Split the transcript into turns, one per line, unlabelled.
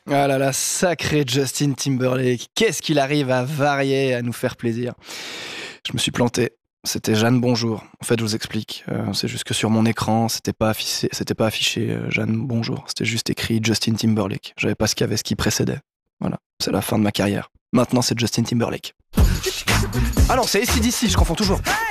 Ah là là, sacré Justin Timberlake. Qu'est-ce qu'il arrive à varier et à nous faire plaisir. Je me suis planté. C'était Jeanne Bonjour. En fait, je vous explique. C'est juste que sur mon écran, c'était pas affiché Jeanne Bonjour. C'était juste écrit Justin Timberlake. J'avais pas ce qu'il y avait, ce qui précédait. Voilà, c'est la fin de ma carrière. Maintenant, c'est Justin Timberlake. Ah non, c'est AC/DC, je confonds toujours.